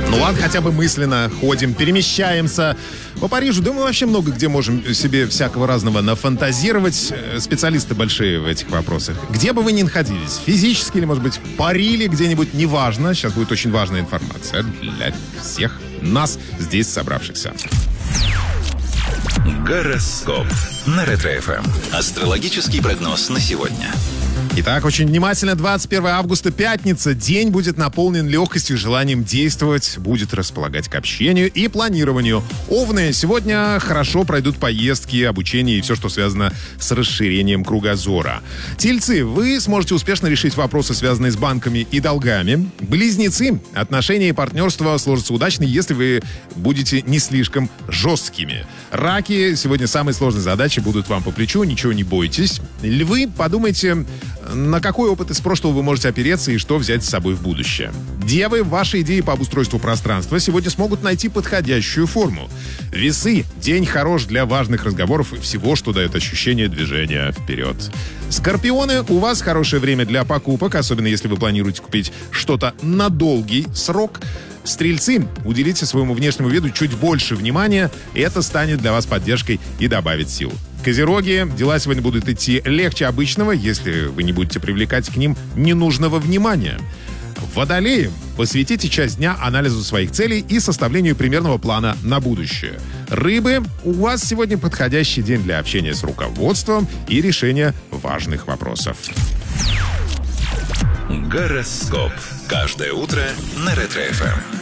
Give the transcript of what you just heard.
Ну ладно, хотя бы мысленно ходим, перемещаемся по Парижу. Да мы вообще много где можем себе всякого разного нафантазировать. Специалисты большие в этих вопросах. Где бы вы ни находились, физически или, может быть, парили где-нибудь, неважно. Сейчас будет очень важная информация для всех нас здесь собравшихся. Гороскоп на Ретро-ФМ. Астрологический прогноз на сегодня. Итак, очень внимательно. 21 августа, пятница. День будет наполнен легкостью, желанием действовать, будет располагать к общению и планированию. Овны, сегодня хорошо пройдут поездки, обучение и все, что связано с расширением кругозора. Тельцы, вы сможете успешно решить вопросы, связанные с банками и долгами. Близнецы, отношения и партнерство сложатся удачно, если вы будете не слишком жесткими. Раки, сегодня самые сложные задачи будут вам по плечу, ничего не бойтесь. Львы, подумайте, на какой опыт из прошлого вы можете опереться и что взять с собой в будущее. Девы, ваши идеи по обустройству пространства сегодня смогут найти подходящую форму. Весы, день хорош для важных разговоров и всего, что дает ощущение движения вперед. Скорпионы, у вас хорошее время для покупок, особенно если вы планируете купить что-то на долгий срок. Стрельцы, уделите своему внешнему виду чуть больше внимания, и это станет для вас поддержкой и добавит сил. Козероги, дела сегодня будут идти легче обычного, если вы не будете привлекать к ним ненужного внимания. Водолеи, посвятите часть дня анализу своих целей и составлению примерного плана на будущее. Рыбы, у вас сегодня подходящий день для общения с руководством и решения важных вопросов. Гороскоп. Каждое утро на Ретро-ФМ.